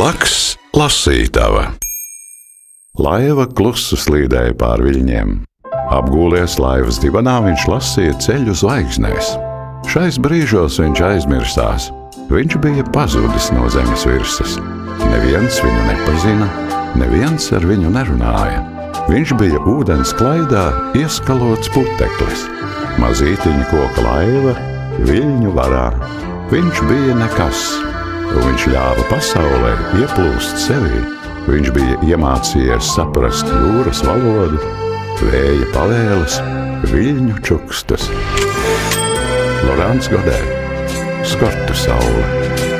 Blakus lasītava. Laiva klusu slīdēja pār viļņiem. Apgūlies laivas divanā, viņš lasīja ceļu zvaigznēs. Šais brīžos viņš aizmirsās. Viņš bija pazudis no zemes virsmas. Neviens viņu nepazina, neviens ar viņu nerunāja. Viņš bija ūdens klaidā ieskalots puteklis. Mazītiņa koka laiva, viļņu varā. Viņš bija nekas, un viņš ļāva pasaulē ieplūst sevī. Viņš bija iemācījies saprast jūras valodu, vēja pavēles, viļņu čukstus. Lorāns Godē, Skortu saule.